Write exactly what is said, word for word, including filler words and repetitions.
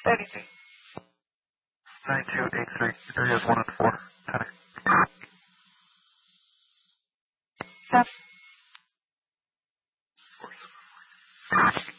Anything. nine two eight three, areas one and four. Panic. Stop. Four, seven, four.